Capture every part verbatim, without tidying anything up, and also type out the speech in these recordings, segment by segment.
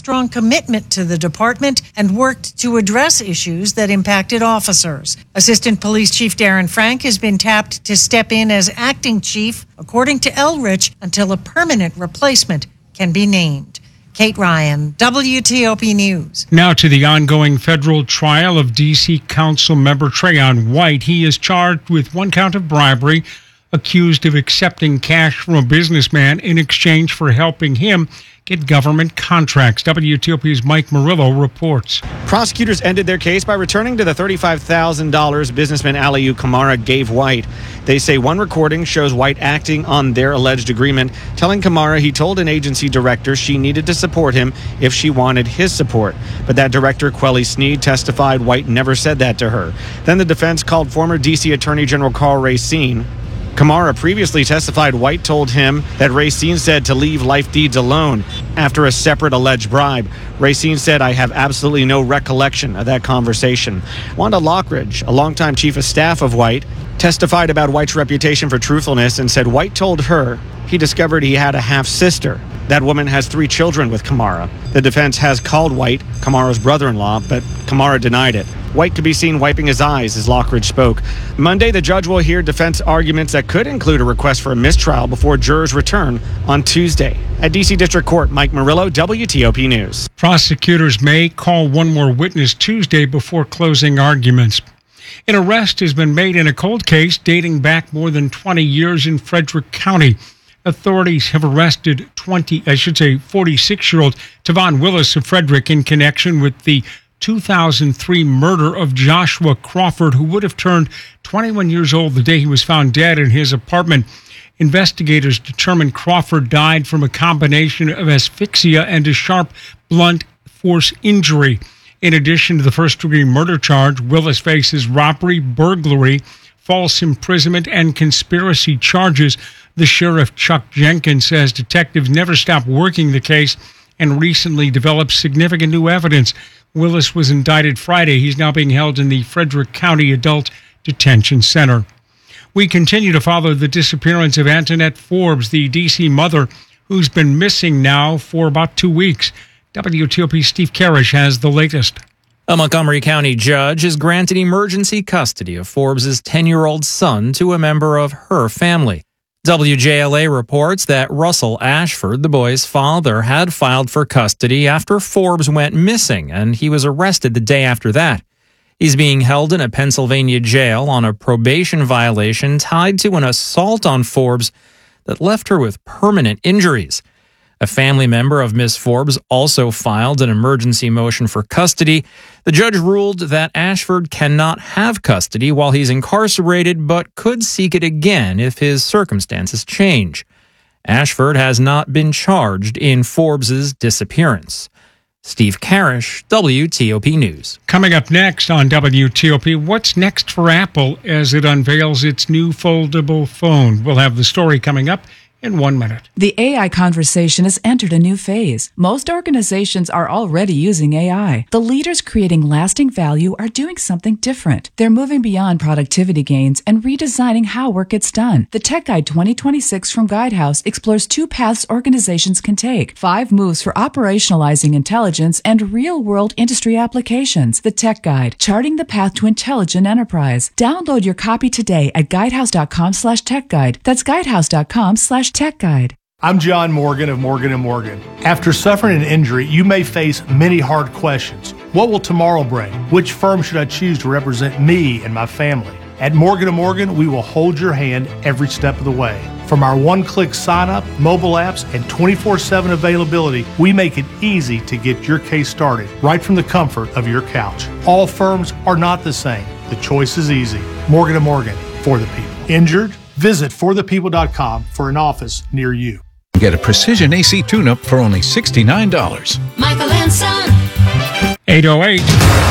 strong commitment to the department and worked to address issues that impacted officers. Assistant Police Chief Darren Frank has been tapped to step in as acting chief, according to Elrich, until a permanent replacement can be named. Kate Ryan, W T O P News. Now to the ongoing federal trial of D C Council member Trayon White. He is charged with one count of bribery, accused of accepting cash from a businessman in exchange for helping him get government contracts. W T O P's Mike Murillo reports. Prosecutors ended their case by returning to the thirty-five thousand dollars businessman Aliyu Kamara gave White. They say one recording shows White acting on their alleged agreement, telling Kamara he told an agency director she needed to support him if she wanted his support. But that director, Quelly Sneed, testified White never said that to her. Then the defense called former D C Attorney General Carl Racine. Kamara previously testified White told him that Racine said to leave Life Deeds alone after a separate alleged bribe. Racine said, "I have absolutely no recollection of that conversation." Wanda Lockridge, a longtime chief of staff of White, testified about White's reputation for truthfulness and said White told her he discovered he had a half-sister. That woman has three children with Kamara. The defense has called White Kamara's brother-in-law, but Kamara denied it. White could be seen wiping his eyes as Lockridge spoke. Monday, the judge will hear defense arguments that could include a request for a mistrial before jurors return on Tuesday. At D C District Court, Mike Murillo, W T O P News. Prosecutors may call one more witness Tuesday before closing arguments. An arrest has been made in a cold case dating back more than twenty years in Frederick County. Authorities have arrested twenty, I should say, forty-six-year-old Tavon Willis of Frederick in connection with the two thousand three murder of Joshua Crawford, who would have turned twenty-one years old the day he was found dead in his apartment. Investigators determined Crawford died from a combination of asphyxia and a sharp, blunt force injury. In addition to the first-degree murder charge, Willis faces robbery, burglary, false imprisonment, and conspiracy charges. The sheriff, Chuck Jenkins, says detectives never stopped working the case and recently developed significant new evidence. Willis was indicted Friday. He's now being held in the Frederick County Adult Detention Center. We continue to follow the disappearance of Antoinette Forbes, the D C mother who's been missing now for about two weeks. W T O P's Steve Karish has the latest. A Montgomery County judge has granted emergency custody of Forbes' ten-year-old son to a member of her family. W J L A reports that Russell Ashford, the boy's father, had filed for custody after Forbes went missing, and he was arrested the day after that. He's being held in a Pennsylvania jail on a probation violation tied to an assault on Forbes that left her with permanent injuries. A family member of Miss Forbes also filed an emergency motion for custody. The judge ruled that Ashford cannot have custody while he's incarcerated, but could seek it again if his circumstances change. Ashford has not been charged in Forbes' disappearance. Steve Karish, W T O P News. Coming up next on W T O P, what's next for Apple as it unveils its new foldable phone? We'll have the story coming up in one minute. The A I conversation has entered a new phase. Most organizations are already using A I. The leaders creating lasting value are doing something different. They're moving beyond productivity gains and redesigning how work gets done. The Tech Guide twenty twenty-six from Guidehouse explores two paths organizations can take. Five moves for operationalizing intelligence and real-world industry applications. The Tech Guide, charting the path to intelligent enterprise. Download your copy today at guidehouse.com slash tech guide. That's guidehouse.com slash Tech Guide. I'm John Morgan of Morgan and Morgan. After suffering an injury, you may face many hard questions. What will tomorrow bring? Which firm should I choose to represent me and my family? At Morgan and Morgan, we will hold your hand every step of the way. From our one-click sign-up, mobile apps, and twenty-four seven availability, we make it easy to get your case started right from the comfort of your couch. All firms are not the same. The choice is easy. Morgan and Morgan, for the people. Injured? Visit for the people dot com for an office near you. Get a precision A C tune-up for only sixty-nine dollars. Michael and Son. eight oh eight.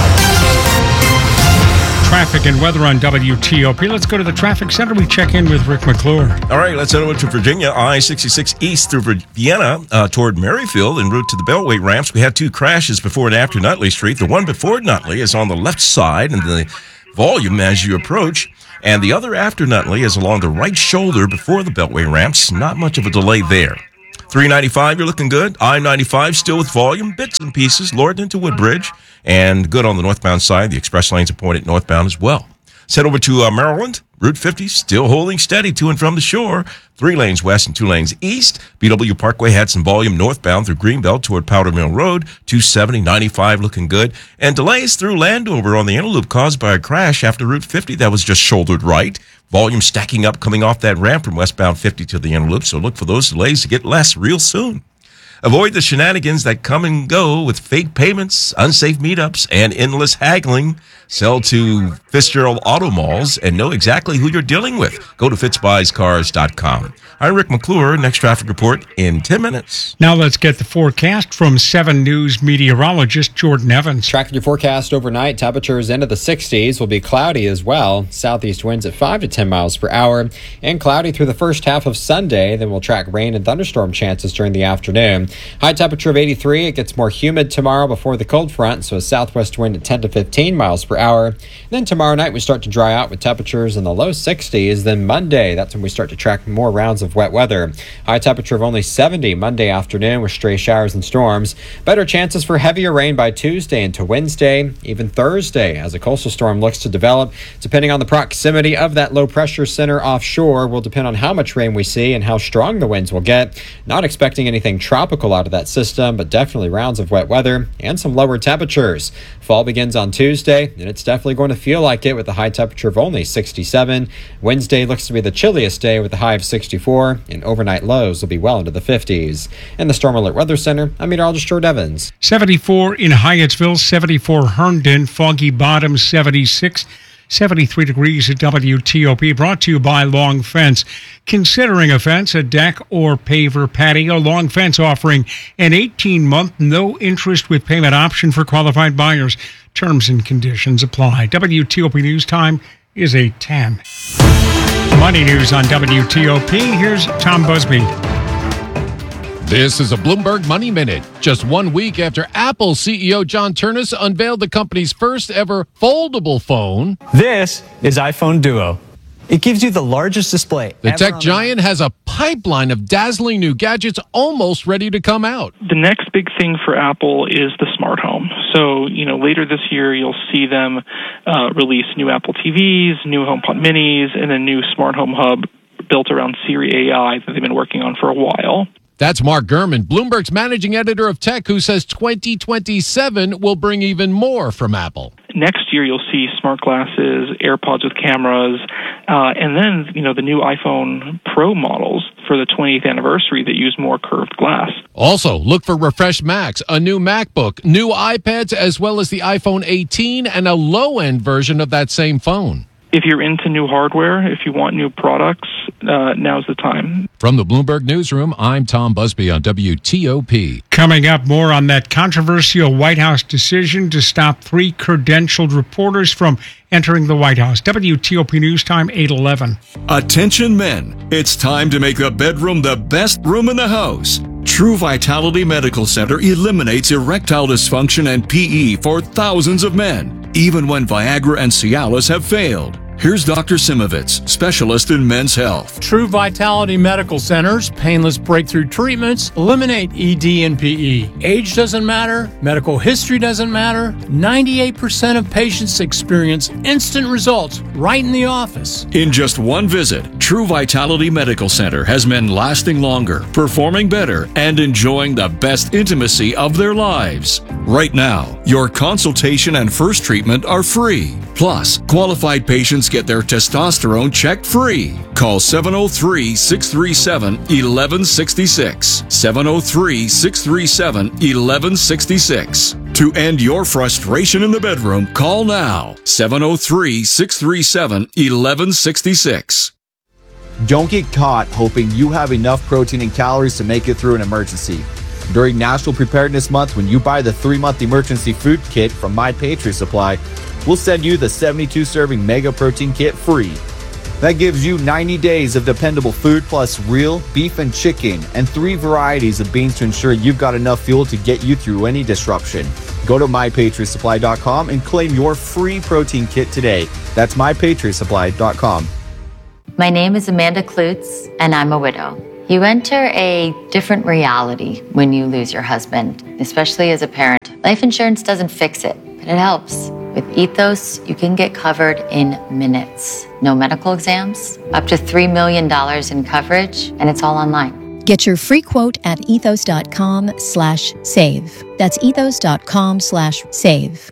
Traffic and weather on W T O P. Let's go to the traffic center. We check in with Rick McClure. All right, let's head over to Virginia. I sixty-six east through Vienna uh, toward Maryfield en route to the Beltway ramps. We had two crashes before and after Nutley Street. The one before Nutley is on the left side and the volume as you approach. And the other after Nutley is along the right shoulder before the Beltway ramps. Not much of a delay there. three ninety-five, you're looking good. I ninety-five, still with volume, bits and pieces, Lord into Woodbridge, and good on the northbound side. The express lanes are pointed northbound as well. Head over to uh, Maryland. Route fifty still holding steady to and from the shore. Three lanes west and two lanes east. B W Parkway had some volume northbound through Greenbelt toward Powder Mill Road. two seventy, ninety-five looking good. And delays through Landover on the inner loop caused by a crash after Route fifty that was just shouldered right. Volume stacking up coming off that ramp from westbound fifty to the inner loop. So look for those delays to get less real soon. Avoid the shenanigans that come and go with fake payments, unsafe meetups, and endless haggling. Sell to Fitzgerald Auto Malls and know exactly who you're dealing with. Go to fitz buys cars dot com. I'm Rick McClure. Next traffic report in ten minutes. Now let's get the forecast from seven News meteorologist Jordan Evans. Tracking your forecast overnight, temperatures into the sixties, will be cloudy as well. Southeast winds at five to ten miles per hour and cloudy through the first half of Sunday. Then we'll track rain and thunderstorm chances during the afternoon. High temperature of eighty-three. It gets more humid tomorrow before the cold front, so a southwest wind at ten to fifteen miles per hour. And then tomorrow night we start to dry out with temperatures in the low sixties. Then Monday, that's when we start to track more rounds of wet weather. High temperature of only seventy Monday afternoon with stray showers and storms. Better chances for heavier rain by Tuesday into Wednesday, even Thursday, as a coastal storm looks to develop. Depending on the proximity of that low pressure center offshore will depend on how much rain we see and how strong the winds will get. Not expecting anything tropical out of that system, but definitely rounds of wet weather and some lower temperatures. Fall begins on Tuesday, and it's definitely going to feel like it with a high temperature of only sixty-seven. Wednesday looks to be the chilliest day with a high of sixty-four, and overnight lows will be well into the fifties. In the Storm Alert Weather Center, I'm meteorologist Jordan Evans. seventy-four in Hyattsville, seventy-four Herndon, Foggy Bottom, seventy-six. seventy-three degrees at W T O P, brought to you by Long Fence. Considering a fence, a deck, or paver patio, Long Fence offering an eighteen-month no-interest with payment option for qualified buyers. Terms and conditions apply. W T O P News Time is eight ten. Money news on W T O P. Here's Tom Busby. This is a Bloomberg Money Minute. Just one week after Apple C E O John Ternus unveiled the company's first ever foldable phone. This is iPhone Duo. It gives you the largest display. The tech giant has a pipeline of dazzling new gadgets almost ready to come out. The next big thing for Apple is the smart home. So, you know, later this year, you'll see them uh, release new Apple T Vs, new HomePod minis, and a new smart home hub built around Siri A I that they've been working on for a while. That's Mark Gurman, Bloomberg's managing editor of tech, who says twenty twenty-seven will bring even more from Apple. Next year, you'll see smart glasses, AirPods with cameras, uh, and then, you know, the new iPhone Pro models for the twentieth anniversary that use more curved glass. Also, look for refreshed Macs, a new MacBook, new iPads, as well as the iPhone eighteen and a low-end version of that same phone. If you're into new hardware, if you want new products, uh, now's the time. From the Bloomberg Newsroom, I'm Tom Busby on W T O P. Coming up, more on that controversial White House decision to stop three credentialed reporters from entering the White House. W T O P News Time, eight eleven. Attention men, it's time to make the bedroom the best room in the house. True Vitality Medical Center eliminates erectile dysfunction and P E for thousands of men, even when Viagra and Cialis have failed. Here's Doctor Simovitz, specialist in men's health. True Vitality Medical Center's painless breakthrough treatments eliminate E D and P E. Age doesn't matter. Medical history doesn't matter. ninety-eight percent of patients experience instant results right in the office. In just one visit, True Vitality Medical Center has men lasting longer, performing better, and enjoying the best intimacy of their lives. Right now, your consultation and first treatment are free. Plus, qualified patients get their testosterone checked free. Call seven oh three, six three seven, one one six six. seven oh three, six three seven, one one six six. To end your frustration in the bedroom, call now. seven oh three, six three seven, one one six six. Don't get caught hoping you have enough protein and calories to make it through an emergency. During National Preparedness Month, when you buy the three-month emergency food kit from My Patriot Supply, we'll send you the seventy-two serving Mega Protein Kit free. That gives you ninety days of dependable food plus real beef and chicken and three varieties of beans to ensure you've got enough fuel to get you through any disruption. Go to my patriot supply dot com and claim your free protein kit today. That's my patriot supply dot com. My name is Amanda Klutz, and I'm a widow. You enter a different reality when you lose your husband, especially as a parent. Life insurance doesn't fix it, but it helps. With Ethos, you can get covered in minutes. No medical exams, up to three million dollars in coverage, and it's all online. Get your free quote at ethos.com slash save. That's ethos.com slash save.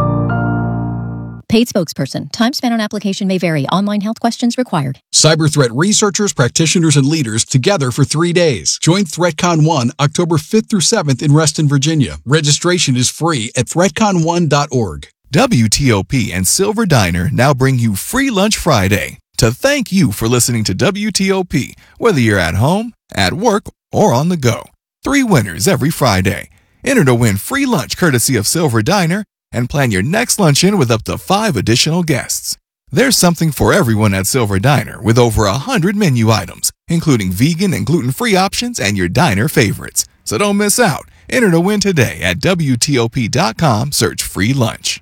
Paid spokesperson. Time spent on application may vary. Online health questions required. Cyber threat researchers, practitioners, and leaders together for three days. Join ThreatCon one October fifth through seventh in Reston, Virginia. Registration is free at threat con one dot org. W T O P and Silver Diner now bring you Free Lunch Friday to thank you for listening to W T O P, whether you're at home, at work, or on the go. Three winners every Friday. Enter to win free lunch courtesy of Silver Diner and plan your next luncheon with up to five additional guests. There's something for everyone at Silver Diner with over a hundred menu items, including vegan and gluten-free options and your diner favorites. So don't miss out. Enter to win today at W T O P dot com. Search free lunch.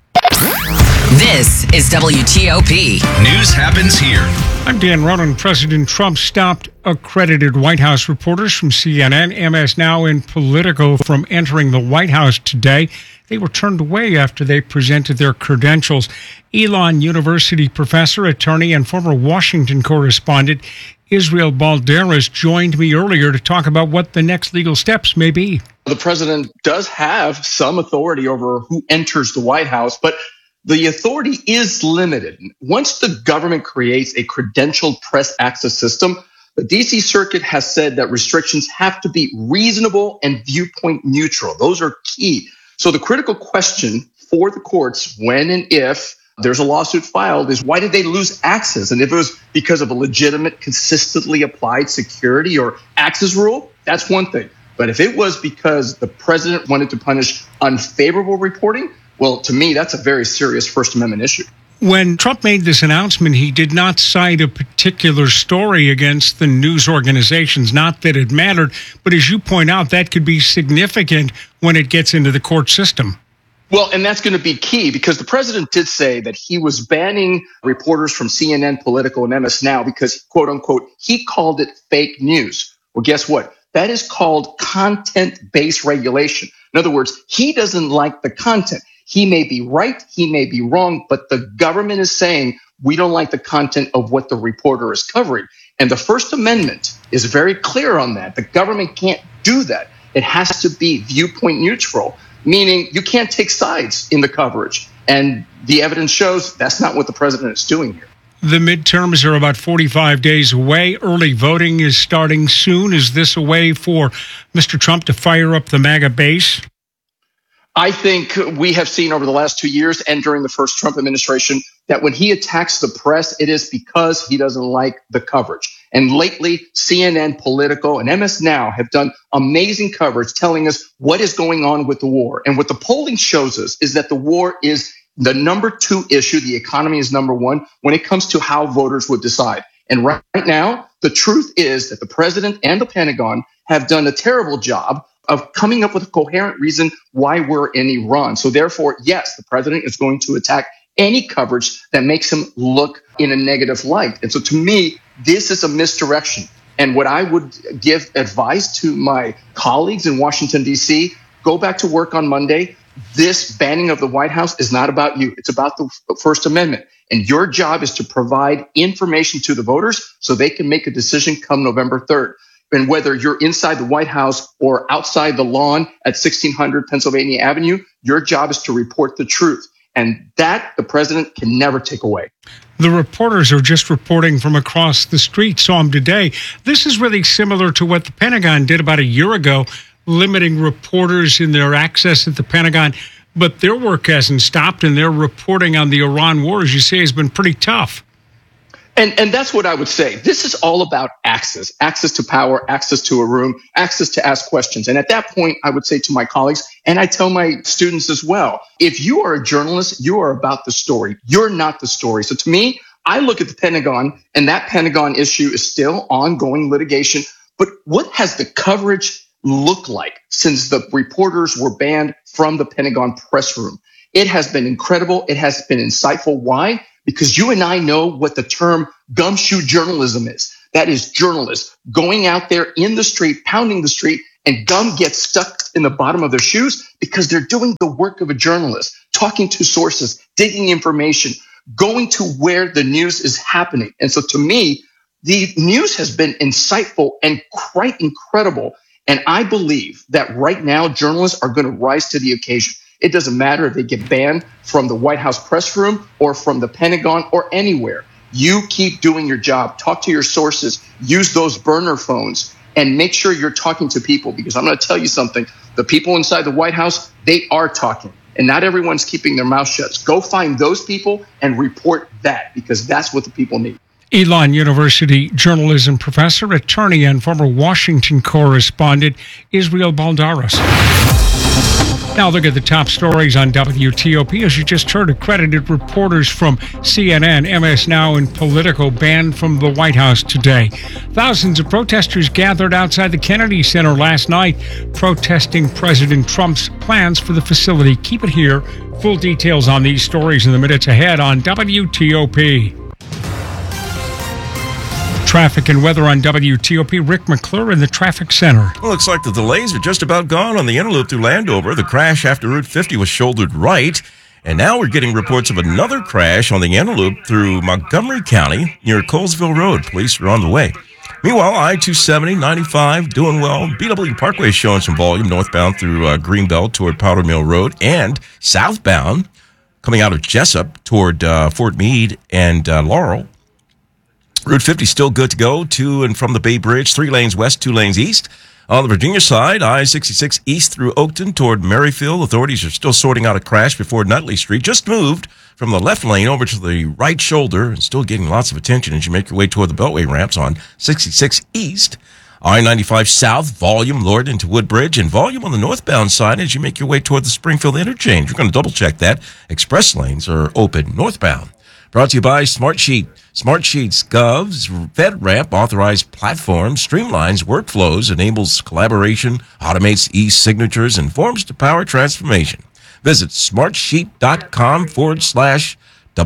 This is W T O P. News happens here. I'm Dan Ronan. President Trump stopped accredited White House reporters from C N N, M S Now, and Politico from entering the White House today. They were turned away after they presented their credentials. Elon University professor, attorney, and former Washington correspondent Israel Balderas joined me earlier to talk about what the next legal steps may be. The president does have some authority over who enters the White House, but the authority is limited. Once the government creates a credentialed press access system, the D C Circuit has said that restrictions have to be reasonable and viewpoint neutral. Those are key. So the critical question for the courts, when and if there's a lawsuit filed, is why did they lose access? And if it was because of a legitimate, consistently applied security or access rule, that's one thing. But if it was because the president wanted to punish unfavorable reporting, well, to me, that's a very serious First Amendment issue. When Trump made this announcement, he did not cite a particular story against the news organizations. Not that it mattered, but as you point out, that could be significant when it gets into the court system. Well, and that's going to be key because the president did say that he was banning reporters from C N N, Politico, and M S Now because, quote unquote, he called it fake news. Well, guess what? That is called content-based regulation. In other words, he doesn't like the content. He may be right, he may be wrong, but the government is saying we don't like the content of what the reporter is covering. And the First Amendment is very clear on that. The government can't do that. It has to be viewpoint neutral, meaning you can't take sides in the coverage. And the evidence shows that's not what the president is doing here. The midterms are about forty-five days away. Early voting is starting soon. Is this a way for Mister Trump to fire up the MAGA base? I think we have seen over the last two years and during the first Trump administration that when he attacks the press, it is because he doesn't like the coverage. And lately, C N N, Politico, and M S Now have done amazing coverage telling us what is going on with the war. And what the polling shows us is that the war is the number two issue. The economy is number one when it comes to how voters would decide. And right now, the truth is that the president and the Pentagon have done a terrible job of coming up with a coherent reason why we're in Iran. So therefore, yes, the president is going to attack any coverage that makes him look in a negative light. And so to me, this is a misdirection. And what I would give advice to my colleagues in Washington, D C, go back to work on Monday. This banning of the White House is not about you. It's about the First Amendment. And your job is to provide information to the voters so they can make a decision come November third. And whether you're inside the White House or outside the lawn at sixteen hundred Pennsylvania Avenue, your job is to report the truth. And that the president can never take away. The reporters are just reporting from across the street, saw them today. This is really similar to what the Pentagon did about a year ago, limiting reporters in their access at the Pentagon. But their work hasn't stopped, and their reporting on the Iran war, as you say, has been pretty tough. And, and that's what I would say. This is all about access, access to power, access to a room, access to ask questions. And at that point, I would say to my colleagues, and I tell my students as well, if you are a journalist, you are about the story. You're not the story. So to me, I look at the Pentagon, and that Pentagon issue is still ongoing litigation. But what has the coverage looked like since the reporters were banned from the Pentagon press room? It has been incredible. It has been insightful. Why? Because you and I know what the term gumshoe journalism is. That is journalists going out there in the street, pounding the street, and gum gets stuck in the bottom of their shoes because they're doing the work of a journalist, talking to sources, digging information, going to where the news is happening. And so to me, the news has been insightful and quite incredible. And I believe that right now, journalists are going to rise to the occasion. It doesn't matter if they get banned from the White House press room or from the Pentagon or anywhere. You keep doing your job. Talk to your sources. Use those burner phones and make sure you're talking to people, because I'm going to tell you something. The people inside the White House, they are talking, and not everyone's keeping their mouth shut. Go find those people and report that, because that's what the people need. Elon University journalism professor, attorney, and former Washington correspondent Israel Baldaras. Now look at the top stories on W T O P. As you just heard, accredited reporters from C N N, M S Now, and Politico banned from the White House today. Thousands of protesters gathered outside the Kennedy Center last night, protesting President Trump's plans for the facility. Keep it here. Full details on these stories in the minutes ahead on W T O P. Traffic and weather on W T O P. Rick McClure in the traffic center. Well, looks like the delays are just about gone on the inner loop through Landover. The crash after Route fifty was shouldered right. And now we're getting reports of another crash on the inner loop through Montgomery County near Colesville Road. Police are on the way. Meanwhile, I two seventy, ninety-five, doing well. B W Parkway is showing some volume northbound through uh, Greenbelt toward Powder Mill Road, and southbound coming out of Jessup toward uh, Fort Meade and uh, Laurel. Route fifty still good to go to and from the Bay Bridge, three lanes west, two lanes east. On the Virginia side, I sixty-six east through Oakton toward Merrifield. Authorities are still sorting out a crash before Nutley Street. Just moved from the left lane over to the right shoulder and still getting lots of attention as you make your way toward the Beltway ramps on sixty-six east. I ninety-five south, volume lowered into Woodbridge, and volume on the northbound side as you make your way toward the Springfield interchange. We're going to double check that. Express lanes are open northbound. Brought to you by Smartsheet. Smartsheet's Gov's FedRAMP authorized platform streamlines workflows, enables collaboration, automates e-signatures, and forms to power transformation. Visit smartsheet.com forward slash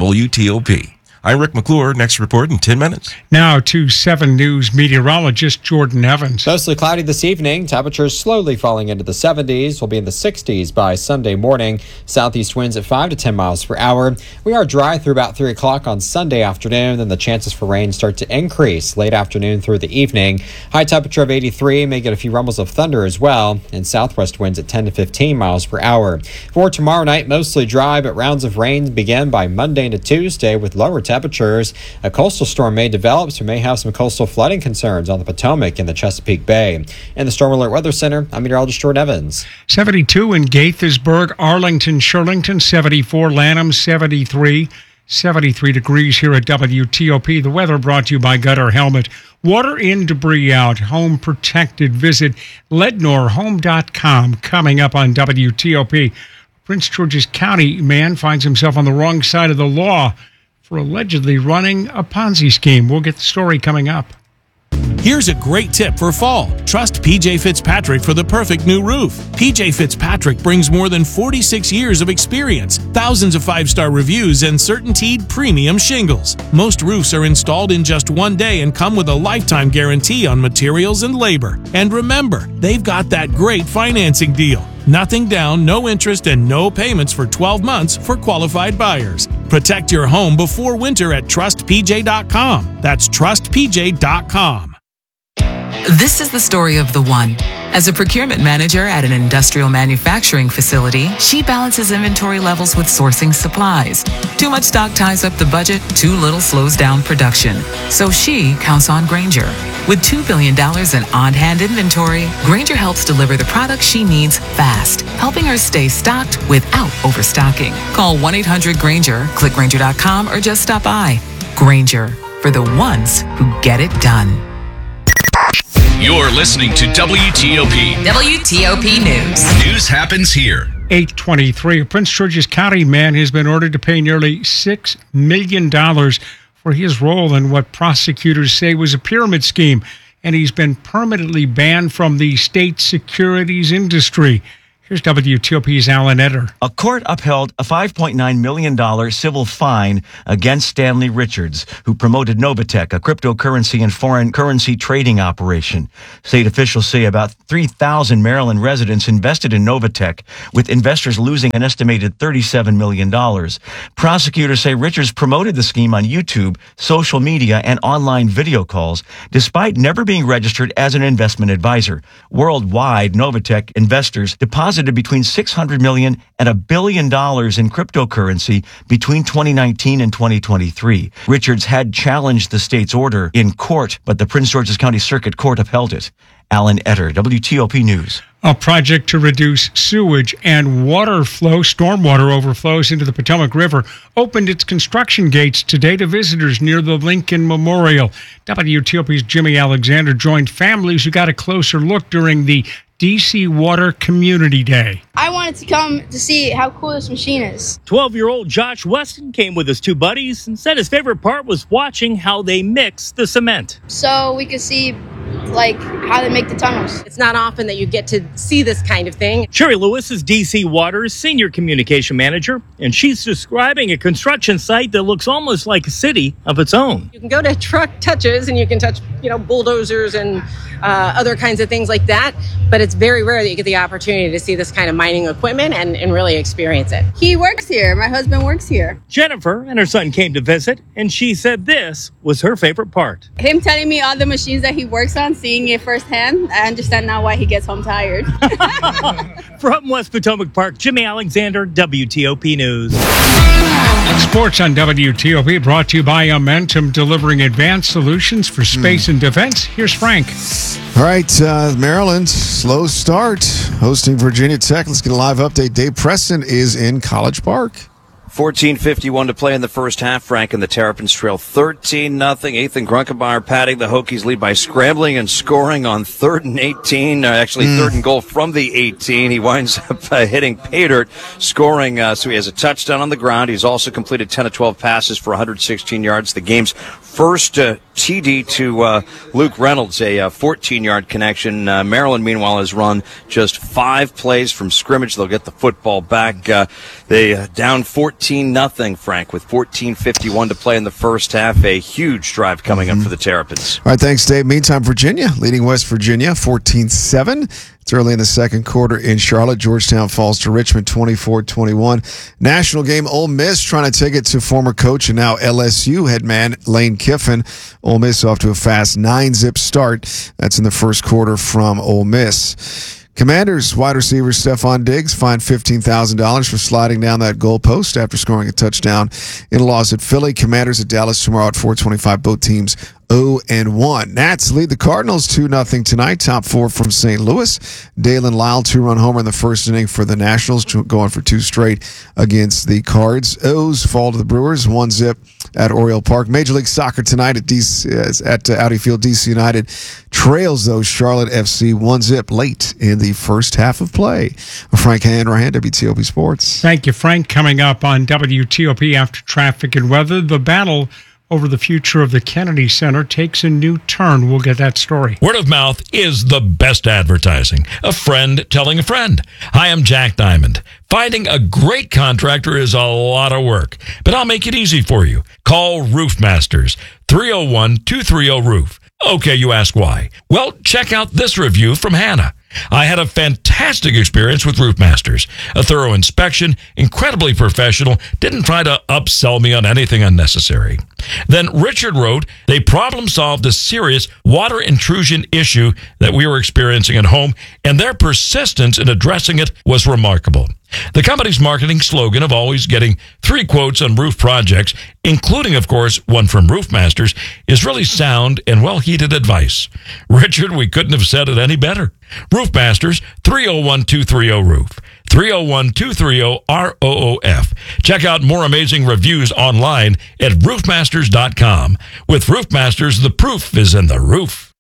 WTOP. I'm Rick McClure. Next report in ten minutes. Now to seven News meteorologist Jordan Evans. Mostly cloudy this evening. Temperatures slowly falling into the seventies. We'll be in the sixties by Sunday morning. Southeast winds at five to ten miles per hour. We are dry through about three o'clock on Sunday afternoon. Then the chances for rain start to increase late afternoon through the evening. High temperature of eighty-three. May get a few rumbles of thunder as well. And southwest winds at ten to fifteen miles per hour. For tomorrow night, mostly dry, but rounds of rain begin by Monday to Tuesday with lower temperatures. Temperatures. A coastal storm may develop, so we may have some coastal flooding concerns on the Potomac and the Chesapeake Bay. In the Storm Alert Weather Center, I'm meteorologist Jordan Evans. seventy-two in Gaithersburg, Arlington, Shirlington, seventy-four, Lanham, seventy-three. seventy-three degrees here at W T O P. The weather brought to you by Gutter Helmet. Water in, debris out. Home protected. Visit lednor home dot com. Coming up on W T O P. Prince George's County man finds himself on the wrong side of the law for allegedly running a Ponzi scheme. We'll get the story coming up. Here's a great tip for fall. Trust P J Fitzpatrick for the perfect new roof. P J Fitzpatrick brings more than forty-six years of experience, thousands of five-star reviews, and CertainTeed premium shingles. Most roofs are installed in just one day and come with a lifetime guarantee on materials and labor. And remember, they've got that great financing deal. Nothing down, no interest, and no payments for twelve months for qualified buyers. Protect your home before winter at trust p j dot com. That's trust p j dot com. This is the story of the one. As a procurement manager at an industrial manufacturing facility, she balances inventory levels with sourcing supplies. Too much stock ties up the budget, too little slows down production. So she counts on Grainger. With two billion dollars in on-hand inventory, Grainger helps deliver the products she needs fast, helping her stay stocked without overstocking. Call one eight hundred Grainger, click Grainger dot com, or just stop by. Grainger, for the ones who get it done. You're listening to W T O P. W T O P News. News happens here. eight twenty-three. A Prince George's County man has been ordered to pay nearly six million dollars for his role in what prosecutors say was a pyramid scheme, and he's been permanently banned from the state securities industry. Here's W T O P's Alan Etter. A court upheld a five point nine million dollars civil fine against Stanley Richards, who promoted Novatech, a cryptocurrency and foreign currency trading operation. State officials say about three thousand Maryland residents invested in Novatech, with investors losing an estimated thirty-seven million dollars. Prosecutors say Richards promoted the scheme on YouTube, social media, and online video calls, despite never being registered as an investment advisor. Worldwide, Novatech investors deposited between six hundred million dollars and a billion dollars in cryptocurrency between twenty nineteen and twenty twenty-three. Richards had challenged the state's order in court, but the Prince George's County Circuit Court upheld it. Alan Etter, W T O P News. A project to reduce sewage and water flow, stormwater overflows into the Potomac River, opened its construction gates today to visitors near the Lincoln Memorial. W T O P's Jimmy Alexander joined families who got a closer look during the D C Water Community Day. I wanted to come to see how cool this machine is. twelve-year-old Josh Weston came with his two buddies and said his favorite part was watching how they mix the cement. So we could see like how they make the tunnels. It's not often that you get to see this kind of thing. Sherry Lewis is D C Water's senior communication manager, and she's describing a construction site that looks almost like a city of its own. You can go to truck touches and you can touch, you know, bulldozers and uh, other kinds of things like that, but it's very rare that you get the opportunity to see this kind of mining equipment and, and really experience it. He works here. My husband works here. Jennifer and her son came to visit, and she said this was her favorite part. Him telling me all the machines that he works on, seeing it firsthand, I understand now why he gets home tired. From West Potomac Park, Jimmy Alexander, W T O P News. Sports on W T O P brought to you by Amentum, delivering advanced solutions for space and defense. Here's Frank. All right, uh, Maryland, slow start, hosting Virginia Tech. Let's get a live update. Dave Preston is in College Park. fourteen fifty-one to play in the first half. Frank and the Terrapins trail thirteen nothing. Ethan Grunkemeyer padding the Hokies lead by scrambling and scoring on third and eighteen. Uh, actually, mm. third and goal from the eighteen. He winds up uh, hitting Paydirt, scoring. Uh, so he has a touchdown on the ground. He's also completed ten of twelve passes for one hundred sixteen yards. The game's first uh, T D to uh, Luke Reynolds, a fourteen-yard connection. Uh, Maryland, meanwhile, has run just five plays from scrimmage. They'll get the football back. Uh, they uh, down fourteen nothing, Frank, with fourteen fifty-one to play in the first half. A huge drive coming mm-hmm. up for the Terrapins. All right, thanks, Dave. Meantime, Virginia leading West Virginia fourteen seven. It's early in the second quarter in Charlotte. Georgetown falls to Richmond twenty-four twenty-one. National game, Ole Miss trying to take it to former coach and now L S U head man Lane Kiffin. Ole Miss off to a fast nine-zip start. That's in the first quarter from Ole Miss. Commanders wide receiver Stephon Diggs fined fifteen thousand dollars for sliding down that goalpost after scoring a touchdown in a loss at Philly. Commanders at Dallas tomorrow at four twenty-five. Both teams oh and one. Nats lead the Cardinals two nothing tonight. Top four from Saint Louis. Dalen Lyle, two-run homer in the first inning for the Nationals, going for two straight against the Cards. O's fall to the Brewers, one zip at Oriole Park. Major League Soccer tonight at, D C, at uh, Audi Field. D C United trails, though, Charlotte F C one zip late in the first half of play. Frank Hanrahan, W T O P Sports. Thank you, Frank. Coming up on W T O P after traffic and weather, the battle over the future of the Kennedy Center takes a new turn. We'll get that story. Word of mouth is the best advertising. A friend telling a friend. Hi, I'm Jack Diamond. Finding a great contractor is a lot of work, but I'll make it easy for you. Call Roof Masters, three oh one, two three oh, roof. Okay, you ask why. Well, check out this review from Hannah. I had a fantastic experience with Roof Masters. A thorough inspection, incredibly professional, didn't try to upsell me on anything unnecessary. Then Richard wrote, they problem solved a serious water intrusion issue that we were experiencing at home, and their persistence in addressing it was remarkable. The company's marketing slogan of always getting three quotes on roof projects, including, of course, one from Roof Masters, is really sound and well-heeded advice. Richard, we couldn't have said it any better. Roof Masters, three oh one, two three oh, roof. three oh one, two three oh, R O O F. Check out more amazing reviews online at roof masters dot com. With Roof Masters, the proof is in the roof.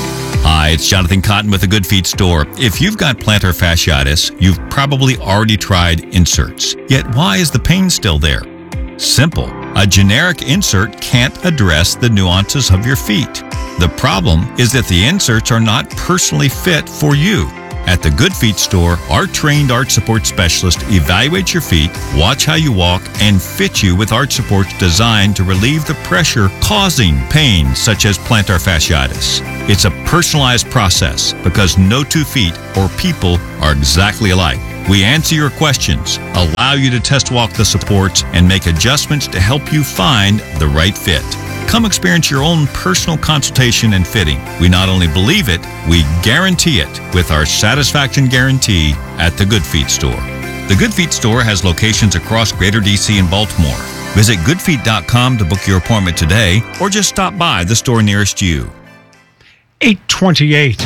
Hi, it's Jonathan Cotton with the Good Feet store. If you've got plantar fasciitis, you've probably already tried inserts. Yet why is the pain still there? Simple. A generic insert can't address the nuances of your feet. The problem is that the inserts are not personally fit for you. At the Good Feet store, our trained arch support specialist evaluates your feet, watch how you walk, and fit you with arch supports designed to relieve the pressure causing pain such as plantar fasciitis. It's a personalized process because no two feet or people are exactly alike. We answer your questions, allow you to test walk the supports, and make adjustments to help you find the right fit. Come experience your own personal consultation and fitting. We not only believe it, we guarantee it with our satisfaction guarantee at the Good Feet store. The Good Feet store has locations across Greater D C and Baltimore. Visit good feet dot com to book your appointment today or just stop by the store nearest you. eight twenty-eight.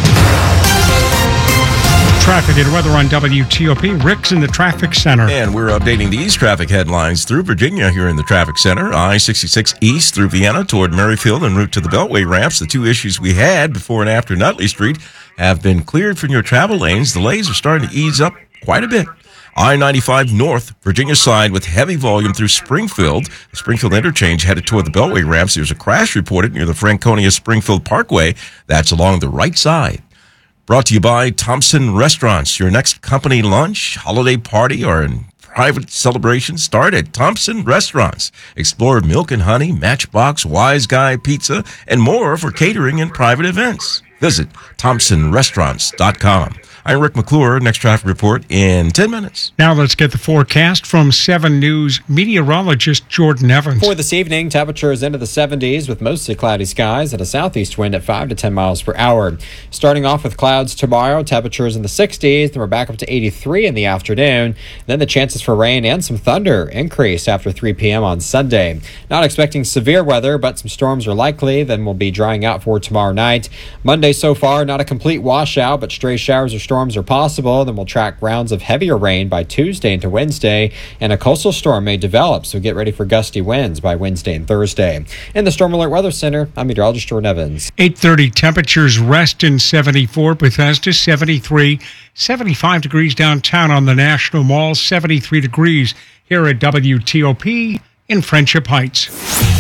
Traffic and weather on W T O P. Rick's in the traffic center. And we're updating these traffic headlines through Virginia here in the traffic center. I sixty-six east through Vienna toward Merrifield en route to the Beltway ramps. The two issues we had before and after Nutley Street have been cleared from your travel lanes. Delays are starting to ease up quite a bit. I ninety-five north, Virginia side with heavy volume through Springfield. The Springfield interchange headed toward the Beltway ramps. There's a crash reported near the Franconia Springfield Parkway. That's along the right side. Brought to you by Thompson Restaurants. Your next company lunch, holiday party, or in private celebration, start at Thompson Restaurants. Explore Milk and Honey, Matchbox, Wise Guy Pizza, and more for catering and private events. Visit thompson restaurants dot com. I'm Rick McClure. Next traffic report in ten minutes. Now let's get the forecast from seven News meteorologist Jordan Evans. For this evening, temperatures into the seventies with mostly cloudy skies and a southeast wind at five to ten miles per hour. Starting off with clouds tomorrow, temperatures in the sixties, then we're back up to eighty-three in the afternoon. Then the chances for rain and some thunder increase after three p.m. on Sunday. Not expecting severe weather, but some storms are likely. Then we'll be drying out for tomorrow night. Monday so far, not a complete washout, but stray showers or storms are possible. Then we'll track rounds of heavier rain by Tuesday into Wednesday, and a coastal storm may develop, so get ready for gusty winds by Wednesday and Thursday. In the Storm Alert Weather Center, I'm meteorologist Jordan Evans. eight thirty, temperatures rest in seventy-four, Bethesda seventy-three, seventy-five degrees downtown on the National Mall, seventy-three degrees here at W T O P in Friendship Heights.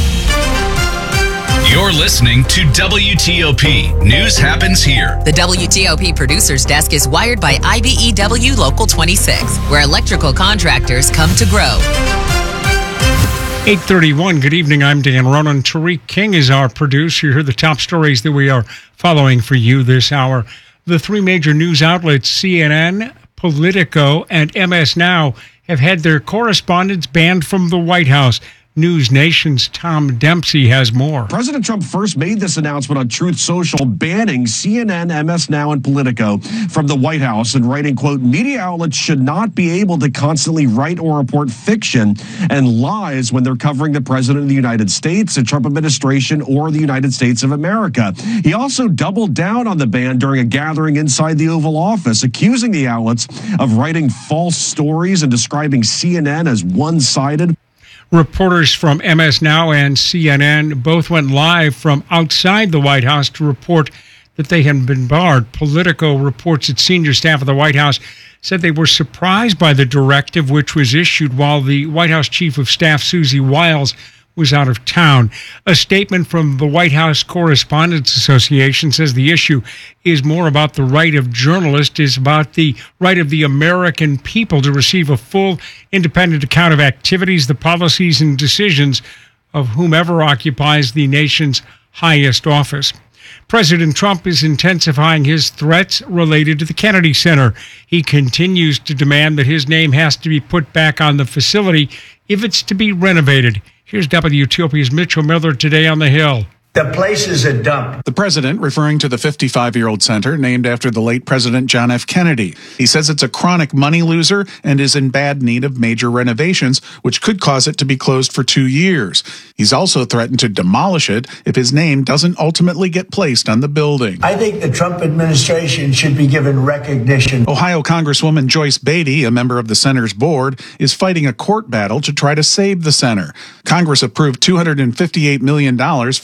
You're listening to W T O P. News happens here. The W T O P producer's desk is wired by I B E W Local twenty-six, where electrical contractors come to grow. eight thirty-one, good evening. I'm Dan Ronan. Tariq King is our producer. Here are the top stories that we are following for you this hour. The three major news outlets, C N N, Politico, and M S Now, have had their correspondents banned from the White House. News Nation's Tom Dempsey has more. President Trump first made this announcement on Truth Social, banning C N N, M S Now, and Politico from the White House and writing, quote, media outlets should not be able to constantly write or report fiction and lies when they're covering the president of the United States, the Trump administration, or the United States of America. He also doubled down on the ban during a gathering inside the Oval Office, accusing the outlets of writing false stories and describing C N N as one-sided. Reporters from M S Now and C N N both went live from outside the White House to report that they had been barred. Politico reports that senior staff of the White House said they were surprised by the directive, which was issued while the White House Chief of Staff, Susie Wiles, was out of town. A statement from the White House Correspondents Association says the issue is more about the right of journalists, is about the right of the American people to receive a full, independent account of activities, the policies, and decisions of whomever occupies the nation's highest office. President Trump is intensifying his threats related to the Kennedy Center. He continues to demand that his name has to be put back on the facility if it's to be renovated. Here's W T O P's Mitchell Miller today on the Hill. The place is a dump. The president referring to the fifty-five-year-old center named after the late President John F. Kennedy. He says it's a chronic money loser and is in bad need of major renovations, which could cause it to be closed for two years. He's also threatened to demolish it if his name doesn't ultimately get placed on the building. I think the Trump administration should be given recognition. Ohio Congresswoman Joyce Beatty, a member of the center's board, is fighting a court battle to try to save the center. Congress approved two hundred fifty-eight million dollars for its renovation.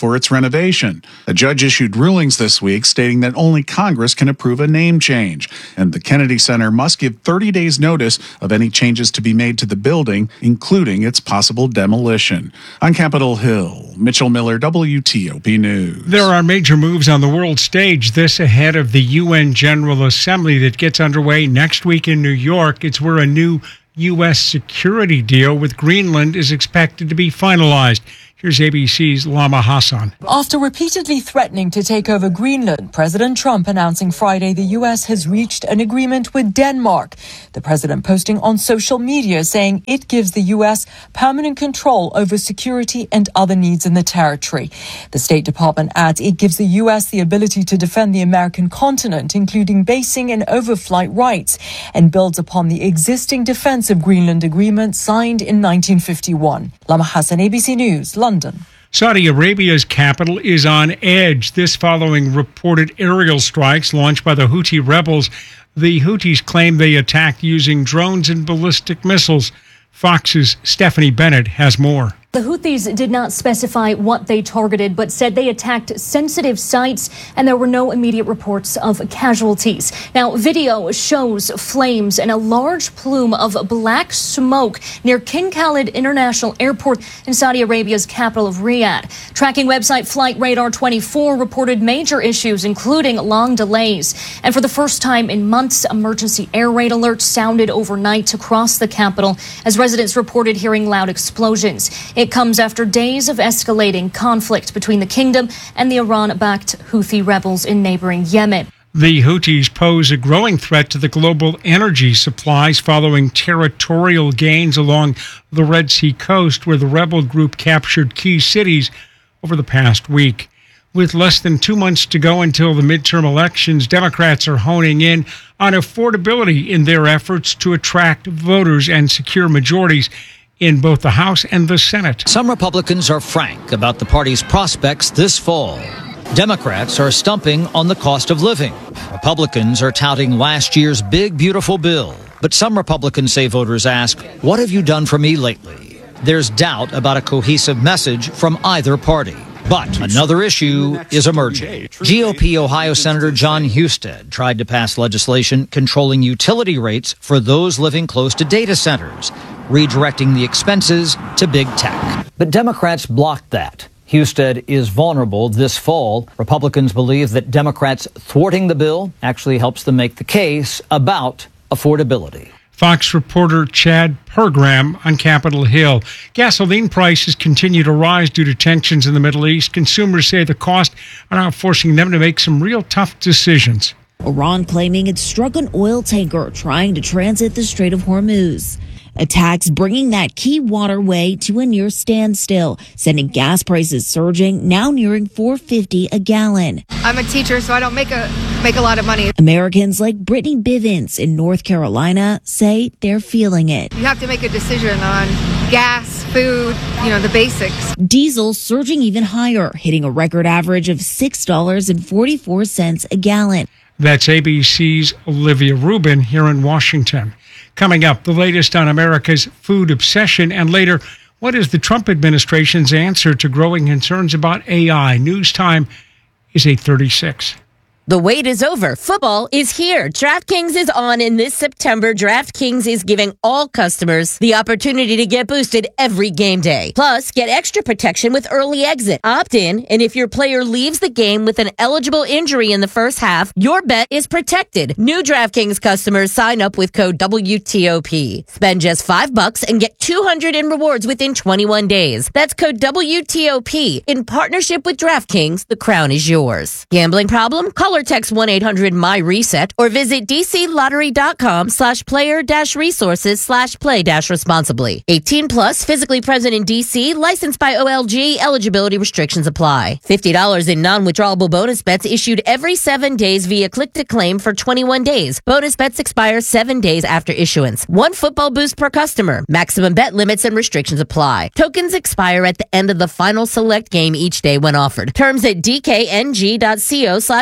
renovation. A judge issued rulings this week stating that only Congress can approve a name change, and the Kennedy Center must give thirty days notice of any changes to be made to the building, including its possible demolition. On Capitol Hill, Mitchell Miller, W T O P News. There are major moves on the world stage, this ahead of the U N General Assembly that gets underway next week in New York. It's where a new U S security deal with Greenland is expected to be finalized. Here's A B C's Lama Hassan. After repeatedly threatening to take over Greenland, President Trump announcing Friday the U S has reached an agreement with Denmark. The president posting on social media saying it gives the U S permanent control over security and other needs in the territory. The State Department adds it gives the U S the ability to defend the American continent, including basing and overflight rights, and builds upon the existing Defense of Greenland Agreement signed in nineteen fifty-one. Lama Hassan, A B C News, London. Saudi Arabia's capital is on edge. This following reported aerial strikes launched by the Houthi rebels. The Houthis claim they attacked using drones and ballistic missiles. Fox's Stephanie Bennett has more. The Houthis did not specify what they targeted, but said they attacked sensitive sites, and there were no immediate reports of casualties. Now, video shows flames and a large plume of black smoke near King Khalid International Airport in Saudi Arabia's capital of Riyadh. Tracking website Flight Radar twenty-four reported major issues, including long delays. And for the first time in months, emergency air raid alerts sounded overnight across the capital as residents reported hearing loud explosions. It comes after days of escalating conflict between the kingdom and the Iran-backed Houthi rebels in neighboring Yemen. The Houthis pose a growing threat to the global energy supplies following territorial gains along the Red Sea coast, where the rebel group captured key cities over the past week. With less than two months to go until the midterm elections, Democrats are honing in on affordability in their efforts to attract voters and secure majorities in both the House and the Senate. Some Republicans are frank about the party's prospects this fall. Democrats are stumping on the cost of living. Republicans are touting last year's big, beautiful bill. But some Republicans say voters ask, what have you done for me lately? There's doubt about a cohesive message from either party. But another issue is emerging. G O P Ohio Senator John Husted tried to pass legislation controlling utility rates for those living close to data centers, redirecting the expenses to big tech. But Democrats blocked that. Husted is vulnerable this fall. Republicans believe that Democrats thwarting the bill actually helps them make the case about affordability. Fox reporter Chad Pergram on Capitol Hill. Gasoline prices continue to rise due to tensions in the Middle East. Consumers say the cost are now forcing them to make some real tough decisions. Iran claiming it struck an oil tanker trying to transit the Strait of Hormuz. Attacks bringing that key waterway to a near standstill, sending gas prices surging, now nearing four dollars and fifty cents a gallon. I'm a teacher, so I don't make a make a lot of money. Americans like Brittany Bivens in North Carolina say they're feeling it. You have to make a decision on gas, food, you know, the basics. Diesel surging even higher, hitting a record average of six dollars and forty-four cents a gallon. That's A B C's Olivia Rubin here in Washington. Coming up, the latest on America's food obsession, and later, what is the Trump administration's answer to growing concerns about A I? News time is eight thirty-six. The wait is over. Football is here. DraftKings is on, and this September, DraftKings is giving all customers the opportunity to get boosted every game day. Plus, get extra protection with early exit. Opt in, and if your player leaves the game with an eligible injury in the first half, your bet is protected. New DraftKings customers sign up with code W T O P. Spend just five bucks and get two hundred in rewards within twenty-one days. That's code W T O P. In partnership with DraftKings, the crown is yours. Gambling problem? Call or text one eight hundred M Y RESET or visit dclottery.com slash player dash resources slash play dash responsibly. eighteen plus, physically present in D C, licensed by O L G, eligibility restrictions apply. fifty dollars in non-withdrawable bonus bets issued every seven days via click to claim for twenty-one days. Bonus bets expire seven days after issuance. One football boost per customer. Maximum bet limits and restrictions apply. Tokens expire at the end of the final select game each day when offered. Terms at dkng.co slash offer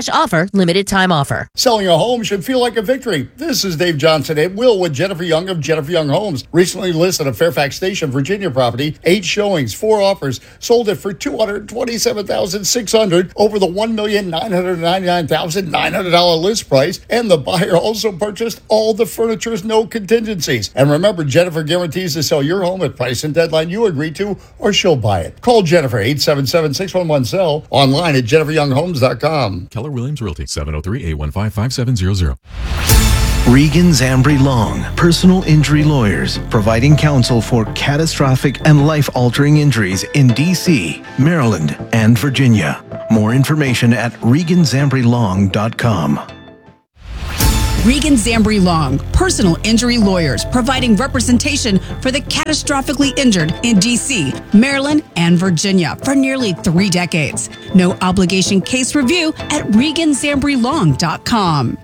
dollar limited time offer. Selling a home should feel like a victory. This is Dave Johnson at Will with Jennifer Young of Jennifer Young Homes. Recently listed a Fairfax Station, Virginia property. Eight showings, four offers. Sold it for two hundred twenty-seven thousand six hundred dollars over the one million nine hundred ninety-nine thousand nine hundred dollars list price. And the buyer also purchased all the furniture's no contingencies. And remember, Jennifer guarantees to sell your home at price and deadline you agree to, or she'll buy it. Call Jennifer, eight seven seven, six one one, S E L L, online at jennifer young homes dot com. Keller Williams Realty, seven oh three, eight one five, five seven zero zero. Regan Zambri Long, personal injury lawyers, providing counsel for catastrophic and life-altering injuries in D C, Maryland, and Virginia. More information at regan zambri long dot com. Regan Zambri Long, personal injury lawyers, providing representation for the catastrophically injured in D C, Maryland, and Virginia for nearly three decades. No obligation case review at regan zambri long dot com.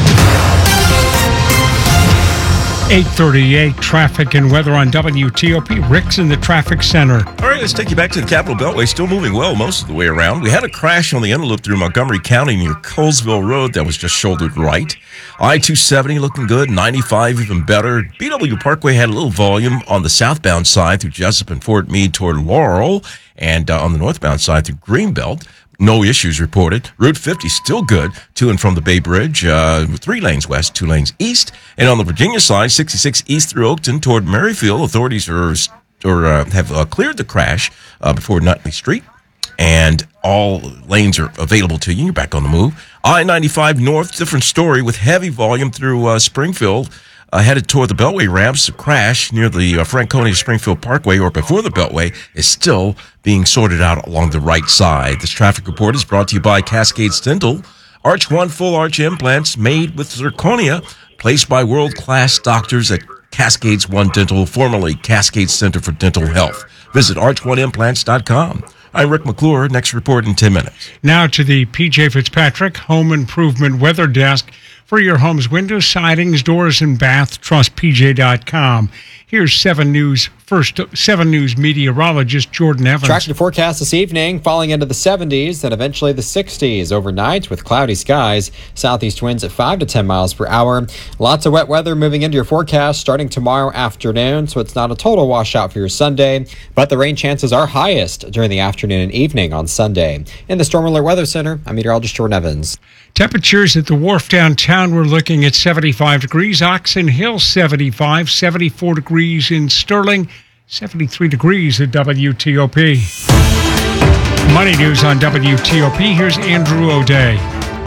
eight thirty-eight, traffic and weather on W T O P. Rick's in the traffic center. All right, let's take you back to the Capitol Beltway. Still moving well most of the way around. We had a crash on the end loop through Montgomery County near Colesville Road that was just shouldered right. I two seventy looking good. ninety-five even better. B W Parkway had a little volume on the southbound side through Jessup and Fort Meade toward Laurel, and uh, on the northbound side through Greenbelt. No issues reported. Route fifty still good to and from the Bay Bridge, uh, three lanes west, two lanes east. And on the Virginia side, sixty-six east through Oakton toward Maryfield. Authorities are or uh, have uh, cleared the crash uh, before Nutley Street, and all lanes are available to you. You're back on the move. I ninety-five north, different story with heavy volume through uh, Springfield. Uh, headed toward the Beltway ramps. A crash near the uh, Franconia Springfield Parkway or before the Beltway is still being sorted out along the right side. This traffic report is brought to you by Cascades Dental. Arch One full arch implants made with zirconia, placed by world-class doctors at Cascades One Dental, formerly Cascades Center for Dental Health. Visit arch one implants dot com. I'm Rick McClure. Next report in ten minutes. Now to the P J Fitzpatrick Home Improvement Weather Desk. For your home's windows, sidings, doors, and bath, trust P J dot com. Here's seven News first seven News meteorologist Jordan Evans. Tracking the forecast this evening, falling into the seventies, then eventually the sixties overnight with cloudy skies. Southeast winds at five to ten miles per hour. Lots of wet weather moving into your forecast starting tomorrow afternoon, so it's not a total washout for your Sunday, but the rain chances are highest during the afternoon and evening on Sunday. In the Storm Alert Weather Center, I'm meteorologist Jordan Evans. Temperatures at the wharf downtown, we're looking at seventy-five degrees. Oxon Hill, seventy-five. seventy-four degrees in Sterling. seventy-three degrees at W T O P. Money news on W T O P. Here's Andrew O'Day.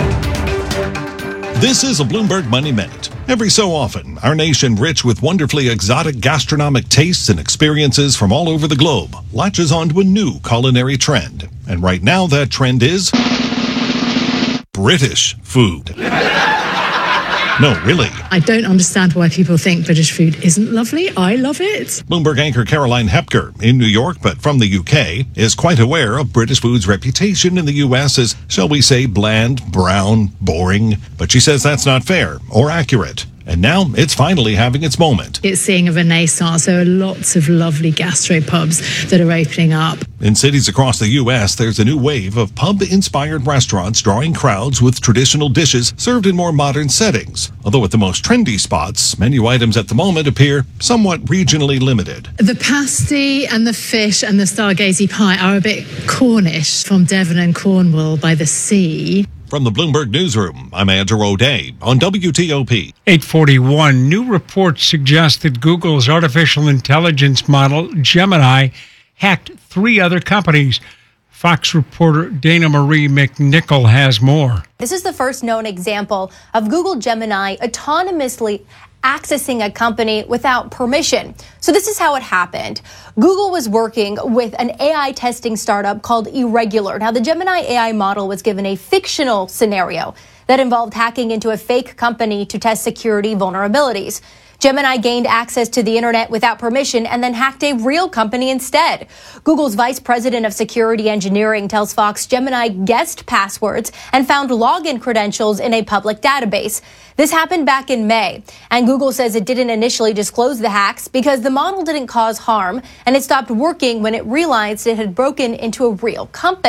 This is a Bloomberg Money Minute. Every so often, our nation, rich with wonderfully exotic gastronomic tastes and experiences from all over the globe, latches onto a new culinary trend. And right now, that trend is British food. No, really. I don't understand why people think British food isn't lovely. I love it. Bloomberg anchor Caroline Hepker, in New York but from the U K, is quite aware of British food's reputation in the U S as, shall we say, bland, brown, boring. But she says that's not fair or accurate. And now it's finally having its moment. It's seeing a renaissance. There are lots of lovely gastropubs that are opening up. In cities across the U S, there's a new wave of pub-inspired restaurants drawing crowds with traditional dishes served in more modern settings. Although at the most trendy spots, menu items at the moment appear somewhat regionally limited. The pasty and the fish and the stargazy pie are a bit Cornish, from Devon and Cornwall by the sea. From the Bloomberg Newsroom, I'm Andrew O'Day on W T O P. eight forty-one. New reports suggest that Google's artificial intelligence model, Gemini, hacked three other companies. Fox reporter Dana Marie McNichol has more. This is the first known example of Google Gemini autonomously accessing a company without permission. So this is how it happened. Google was working with an A I testing startup called Irregular. Now, the Gemini A I model was given a fictional scenario that involved hacking into a fake company to test security vulnerabilities. Gemini gained access to the internet without permission and then hacked a real company instead. Google's vice president of security engineering tells Fox Gemini guessed passwords and found login credentials in a public database. This happened back in May, and Google says it didn't initially disclose the hacks because the model didn't cause harm, and it stopped working when it realized it had broken into a real company.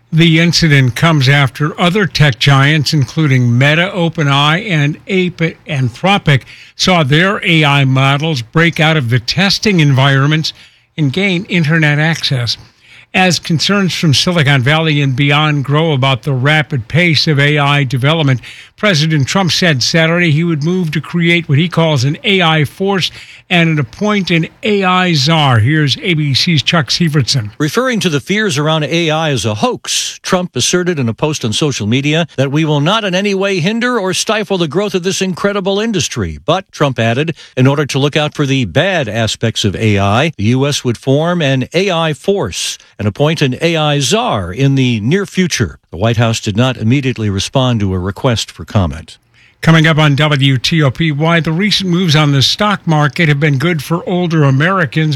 The incident comes after other tech giants, including Meta, OpenAI, and Anthropic, saw their A I models break out of the testing environments and gain internet access. As concerns from Silicon Valley and beyond grow about the rapid pace of A I development, President Trump said Saturday he would move to create what he calls an A I force and appoint an A I czar. Here's A B C's Chuck Sievertson. Referring to the fears around A I as a hoax, Trump asserted in a post on social media that we will not in any way hinder or stifle the growth of this incredible industry. But, Trump added, in order to look out for the bad aspects of A I, the U S would form an A I force and appoint an A I czar in the near future. The White House did not immediately respond to a request for comment. Coming up on W T O P, why the recent moves on the stock market have been good for older Americans.